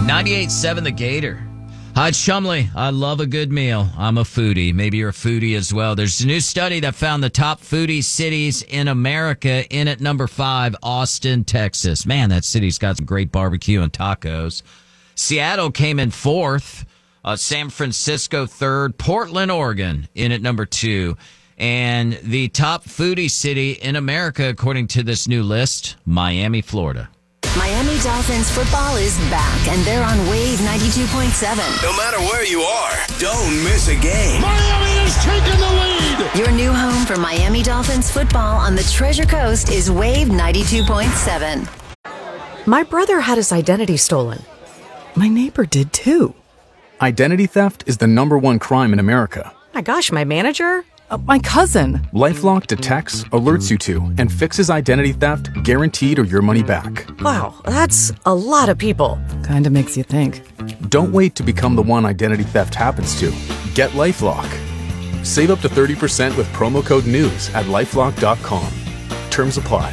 98.7 The Gator. Hi, it's Chumley. I love a good meal. I'm a foodie. Maybe you're a foodie as well. There's a new study that found the top foodie cities in America. In at number 5, Austin, Texas. Man, that city's got some great barbecue and tacos. Seattle came in 4th. San Francisco 3rd. Portland, Oregon in at number 2. And the top foodie city in America, according to this new list, Miami, Florida. Miami Dolphins football is back, and they're on Wave 92.7. No matter where you are, don't miss a game. Miami is taking the lead. Your new home for Miami Dolphins football on the Treasure Coast is Wave 92.7. My brother had his identity stolen. My neighbor did too. Identity theft is the #1 crime in America. My gosh, my manager? My cousin. LifeLock detects, alerts you to, and fixes identity theft guaranteed or your money back. Wow, that's a lot of people. Kinda makes you think. Don't wait to become the one identity theft happens to. Get LifeLock. Save up to 30% with promo code NEWS at LifeLock.com. Terms apply.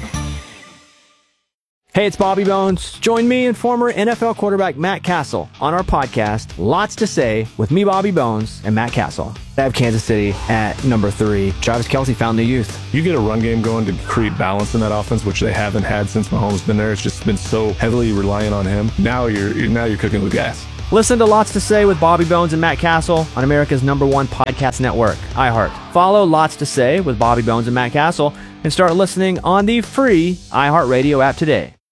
Hey, it's Bobby Bones. Join me and former NFL quarterback Matt Castle on our podcast, Lots to Say, with me, Bobby Bones, and Matt Castle. I have Kansas City at number 3. Travis Kelce found the youth. You get a run game going to create balance in that offense, which they haven't had since Mahomes been there. It's just been so heavily reliant on him. Now you're cooking with gas. Listen to Lots to Say with Bobby Bones and Matt Castle on America's #1 podcast network, iHeart. Follow Lots to Say with Bobby Bones and Matt Castle and start listening on the free iHeartRadio app today.